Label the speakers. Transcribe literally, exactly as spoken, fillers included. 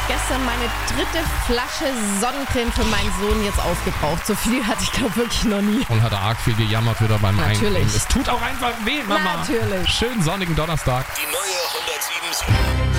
Speaker 1: gestern meine dritte Flasche Sonnencreme für meinen Sohn jetzt aufgebraucht. So viel hatte ich, glaube wirklich noch nie.
Speaker 2: Und hat er arg viel gejammert wieder beim
Speaker 1: Natürlich.
Speaker 2: Eincremen. Es tut auch einfach weh, Mama.
Speaker 1: Natürlich.
Speaker 2: Schönen sonnigen Donnerstag.
Speaker 3: Die neue hundertsieben Komma sieben.